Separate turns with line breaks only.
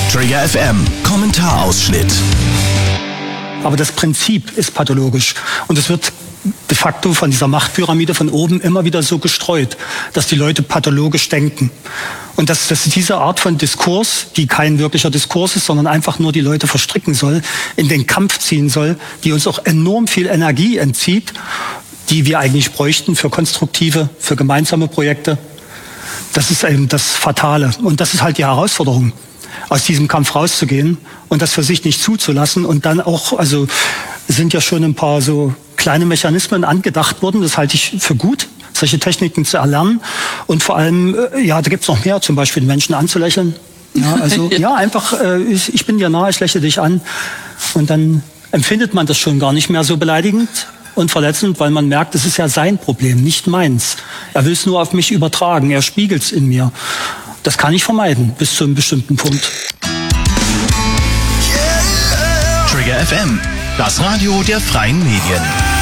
Trigger FM, Kommentarausschnitt.
Aber das Prinzip ist pathologisch. Und es wird de facto von dieser Machtpyramide von oben immer wieder so gestreut, dass die Leute pathologisch denken. Und dass diese Art von Diskurs, die kein wirklicher Diskurs ist, sondern einfach nur die Leute verstricken soll, in den Kampf ziehen soll, die uns auch enorm viel Energie entzieht, die wir eigentlich bräuchten für konstruktive, für gemeinsame Projekte. Das ist eben das Fatale. Und das ist halt die Herausforderung, aus diesem Kampf rauszugehen und das für sich nicht zuzulassen. Und dann auch, also sind ja schon ein paar so kleine Mechanismen angedacht worden. Das halte ich für gut, solche Techniken zu erlernen. Und vor allem, ja, da gibt's noch mehr, zum Beispiel den Menschen anzulächeln. Ja, also ja, einfach, ich bin dir nah, ich lächle dich an. Und dann empfindet man das schon gar nicht mehr so beleidigend und verletzend, weil man merkt, es ist ja sein Problem, nicht meins. Er will es nur auf mich übertragen, er spiegelt's in mir. Das kann ich vermeiden, bis zu einem bestimmten Punkt.
Trigger FM, das Radio der freien Medien.